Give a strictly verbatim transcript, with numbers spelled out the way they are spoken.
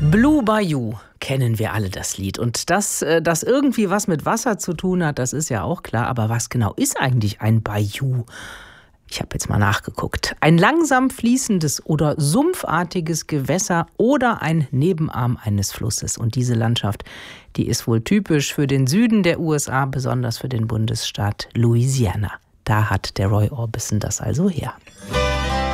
Blue Bayou kennen wir alle, das Lied. Und dass das irgendwie was mit Wasser zu tun hat, das ist ja auch klar. Aber was genau ist eigentlich ein Bayou? Ich habe jetzt mal nachgeguckt. Ein langsam fließendes oder sumpfartiges Gewässer oder ein Nebenarm eines Flusses. Und diese Landschaft, die ist wohl typisch für den Süden der U S A, besonders für den Bundesstaat Louisiana. Da hat der Roy Orbison das also her.